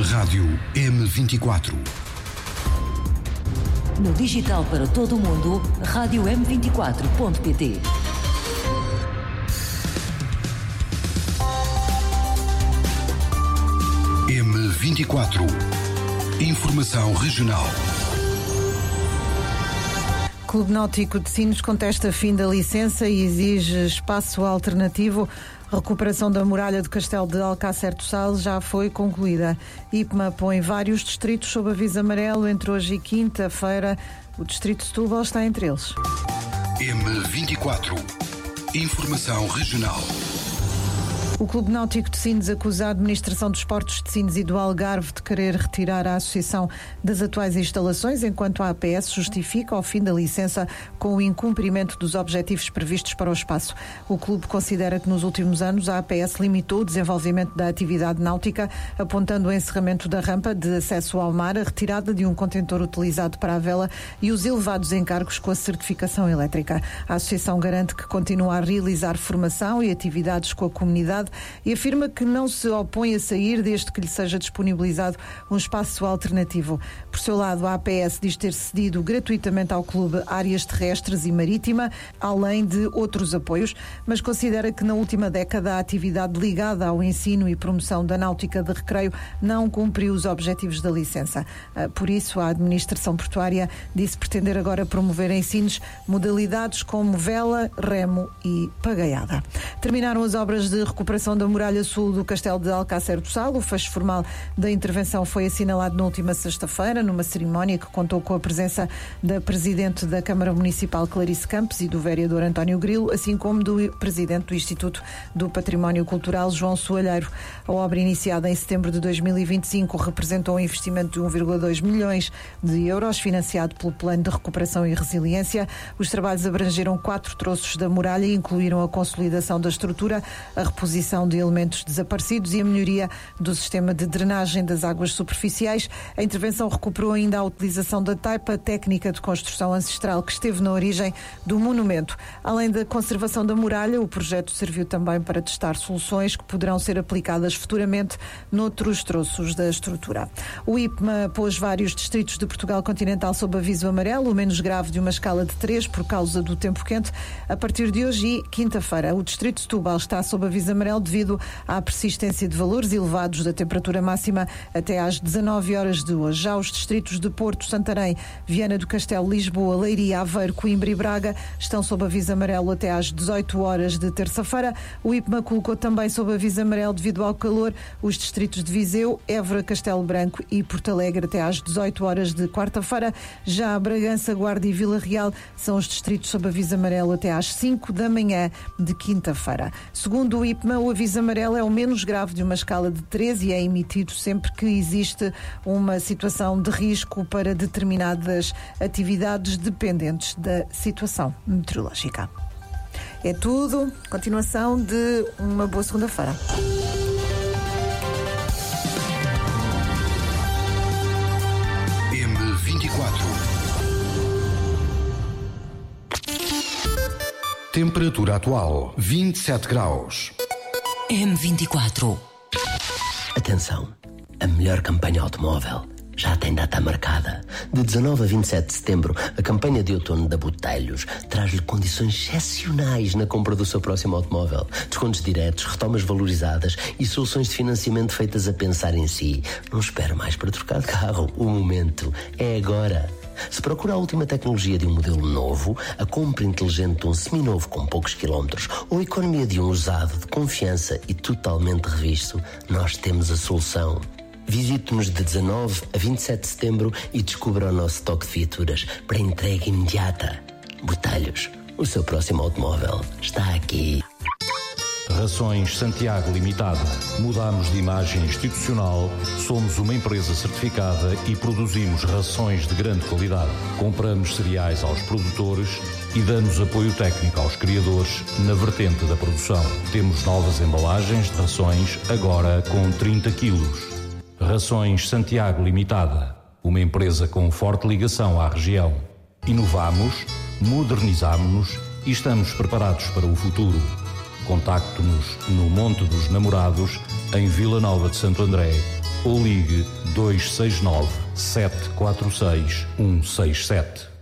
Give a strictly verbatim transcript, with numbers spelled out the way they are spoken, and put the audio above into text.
Rádio M vinte e quatro. No digital para todo o mundo, rádio m vinte e quatro ponto pt. M vinte e quatro. Informação regional. Clube Náutico de Sines contesta fim da licença e exige espaço alternativo. A recuperação da muralha do Castelo de Alcácer do Sal já foi concluída. I P M A põe vários distritos sob aviso amarelo entre hoje e quinta-feira. O distrito de Setúbal está entre eles. M vinte e quatro. Informação regional. O Clube Náutico de Sines acusa a Administração dos Portos de Sines e do Algarve de querer retirar a associação das atuais instalações, enquanto a A P S justifica o fim da licença com o incumprimento dos objetivos previstos para o espaço. O clube considera que nos últimos anos a A P S limitou o desenvolvimento da atividade náutica, apontando o encerramento da rampa de acesso ao mar, a retirada de um contentor utilizado para a vela e os elevados encargos com a certificação elétrica. A associação garante que continua a realizar formação e atividades com a comunidade e afirma que não se opõe a sair desde que lhe seja disponibilizado um espaço alternativo. Por seu lado, a A P S diz ter cedido gratuitamente ao clube áreas terrestres e marítima, além de outros apoios, mas considera que na última década a atividade ligada ao ensino e promoção da náutica de recreio não cumpriu os objetivos da licença. Por isso, a administração portuária disse pretender agora promover em Sines modalidades como vela, remo e pagaiada. Terminaram as obras de recuperação da muralha sul do Castelo de Alcácer do Sal. O fecho formal da intervenção foi assinalado na última sexta-feira, numa cerimónia que contou com a presença da Presidente da Câmara Municipal, Clarice Campos, e do Vereador António Grilo, assim como do Presidente do Instituto do Património Cultural, João Soalheiro. A obra, iniciada em setembro de dois mil e vinte e cinco, representou um investimento de um vírgula dois milhões de euros, financiado pelo Plano de Recuperação e Resiliência. Os trabalhos abrangeram quatro troços da muralha e incluíram a consolidação da estrutura, a reposição de elementos desaparecidos e a melhoria do sistema de drenagem das águas superficiais. A intervenção recuperou ainda a utilização da taipa, técnica de construção ancestral que esteve na origem do monumento. Além da conservação da muralha, o projeto serviu também para testar soluções que poderão ser aplicadas futuramente noutros troços da estrutura. O I P M A pôs vários distritos de Portugal continental sob aviso amarelo, o menos grave de uma escala de três por causa do tempo quente. A partir de hoje e quinta-feira, o distrito de Setúbal está sob aviso amarelo devido à persistência de valores elevados da temperatura máxima até às dezanove horas de hoje. Já os distritos de Porto, Santarém, Viana do Castelo, Lisboa, Leiria, Aveiro, Coimbra e Braga estão sob aviso amarelo até às dezoito horas de terça-feira. O I P M A colocou também sob aviso amarelo devido ao calor os distritos de Viseu, Évora, Castelo Branco e Porto Alegre até às dezoito horas de quarta-feira. Já Bragança, Guarda e Vila Real são os distritos sob aviso amarelo até às cinco da manhã de quinta-feira. Segundo o I P M A, o aviso amarelo é o menos grave de uma escala de três e é emitido sempre que existe uma situação de risco para determinadas atividades dependentes da situação meteorológica. É tudo. Continuação de uma boa segunda-feira. M vinte e quatro. Temperatura atual vinte e sete graus. M vinte e quatro. Atenção, a melhor campanha automóvel já tem data marcada. De dezanove a vinte e sete de setembro, a campanha de outono da Botelhos traz-lhe condições excepcionais na compra do seu próximo automóvel. Descontos diretos, retomas valorizadas e soluções de financiamento feitas a pensar em si. Não espere mais para trocar de carro. O momento é agora. Se procura a última tecnologia de um modelo novo, a compra inteligente de um seminovo com poucos quilómetros ou a economia de um usado de confiança e totalmente revisto, nós temos a solução. Visite-nos de dezanove a vinte e sete de setembro e descubra o nosso estoque de viaturas para entrega imediata. Botelhos, o seu próximo automóvel está aqui. Rações Santiago Limitada. Mudamos de imagem institucional, somos uma empresa certificada e produzimos rações de grande qualidade. Compramos cereais aos produtores e damos apoio técnico aos criadores na vertente da produção. Temos novas embalagens de rações, agora com trinta quilos. Rações Santiago Limitada. Uma empresa com forte ligação à região. Inovamos, modernizamos-nos e estamos preparados para o futuro. Contacte-nos no Monte dos Namorados, em Vila Nova de Santo André, ou ligue dois seis nove, sete quatro seis, um seis sete.